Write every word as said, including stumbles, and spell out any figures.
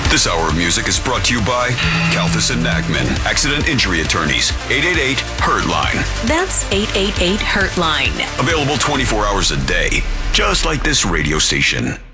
This hour of music is brought to you by Kalfas and Nagman, Accident Injury Attorneys, eight eight eight, hurt line. That's eight eight eight, hurt line. Available twenty-four hours a day, just like this radio station.